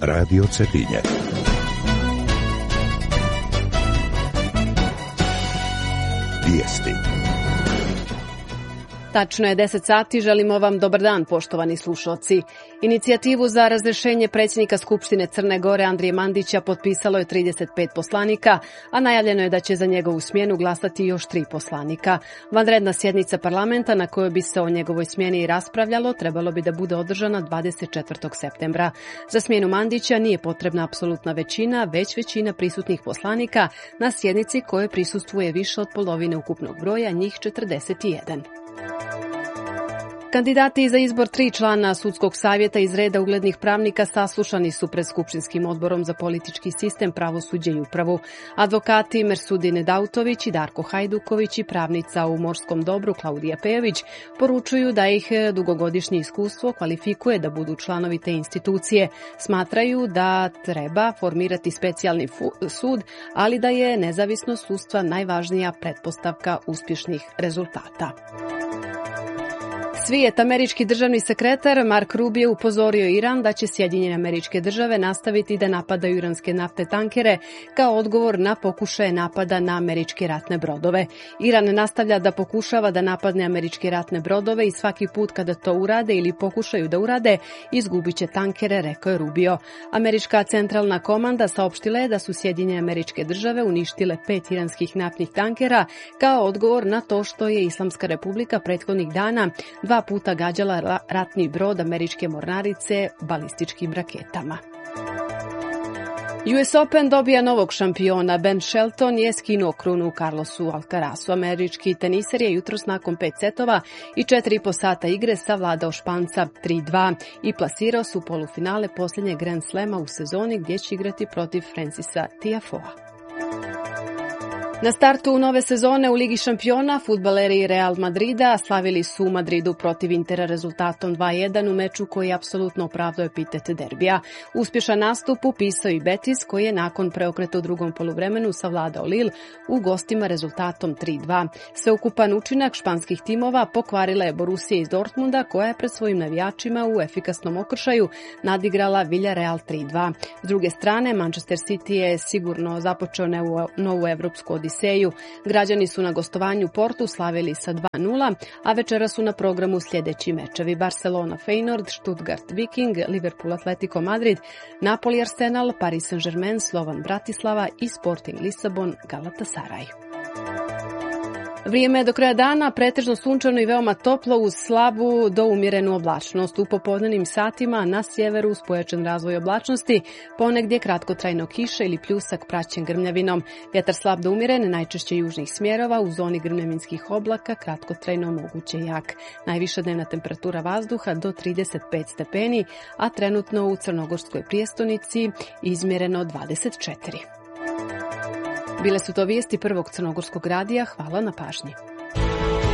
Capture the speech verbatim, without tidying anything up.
Radio Cetinje. Vijesti. Tačno je deset sati, želimo vam dobar dan, poštovani slušalci. Inicijativu za razrješenje predsjednika Skupštine Crne Gore Andrije Mandića potpisalo je trideset pet poslanika, a najavljeno je da će za njegovu smjenu glasati još tri poslanika. Vanredna sjednica parlamenta na kojoj bi se o njegovoj smjeni raspravljalo trebalo bi da bude održana dvadeset četvrtog septembra. Za smjenu Mandića nije potrebna apsolutna većina, već većina prisutnih poslanika na sjednici koje prisustvuje više od polovine ukupnog broja, njih četrdeset jedan. Kandidati za izbor tri člana sudskog savjeta iz reda uglednih pravnika saslušani su pred Skupštinskim odborom za politički sistem, pravosuđe i upravu. Advokati Mersudin Dautović i Darko Hajduković i pravnica u morskom dobru Klaudija Pejović poručuju da ih dugogodišnje iskustvo kvalifikuje da budu članovi te institucije. Smatraju da treba formirati specijalni sud, ali da je nezavisnost sudstva najvažnija pretpostavka uspješnih rezultata. Svijet, američki državni sekretar Mark Rubio upozorio Iran da će Sjedinjene Američke Države nastaviti da napadaju iranske naftne tankere kao odgovor na pokušaje napada na američke ratne brodove. Iran nastavlja da pokušava da napadne američke ratne brodove i svaki put kada to urade ili pokušaju da urade, izgubit će tankere, rekao je Rubio. Američka centralna komanda saopštila je da su Sjedinjene Američke Države uništile pet iranskih naftnih tankera kao odgovor na to što je Islamska Republika prethodnih dana dva puta gađala ratni brod američke mornarice balističkim raketama. U S Open dobija novog šampiona. Ben Shelton je skinuo krunu Carlosu Alcarazu. Američki teniser je jutros nakon pet setova i četiri i po sata igre savladao Španca tri dva i plasirao se u polufinale posljednjeg Grand Slema u sezoni gdje će igrati protiv Francisa Tiafoea. Na startu nove sezone u Ligi šampiona fudbaleri Real Madrida slavili su u Madridu protiv Intera rezultatom dva jedan u meču koji apsolutno opravdao epitet derbija. Uspješan nastup upisao i Betis koji je nakon preokreta u drugom poluvremenu savladao Lille u gostima rezultatom tri dva. Sveukupan učinak španskih timova pokvarila je Borussia iz Dortmunda koja je pred svojim navijačima u efikasnom okršaju nadigrala Villarreal tri dva. S druge strane, Manchester City je sigurno započeo novu, novu evropsku odiseju. Građani su na gostovanju Portu slavili sa dva nula, a večera su na programu sljedeći mečevi: Barcelona Feyenoord, Stuttgart Viking, Liverpool Atletico Madrid, Napoli Arsenal, Paris Saint-Germain, Slovan Bratislava i Sporting Lisabon Galatasaray. Vrijeme do kraja dana pretežno sunčano i veoma toplo uz slabu do umjerenu oblačnost. U popodnevnim satima na sjeveru uz pojačan razvoj oblačnosti, ponegdje kratkotrajno kiša ili pljusak praćen grmljavinom. Vjetar slab do umjeren, najčešće južnih smjerova, u zoni grmljavinskih oblaka kratkotrajno moguće jak. Najviša dnevna temperatura vazduha do trideset pet stepeni, a trenutno u Crnogorskoj prijestolnici izmjereno dvadeset četiri. Bile su to vijesti Prvog crnogorskog radija. Hvala na pažnji.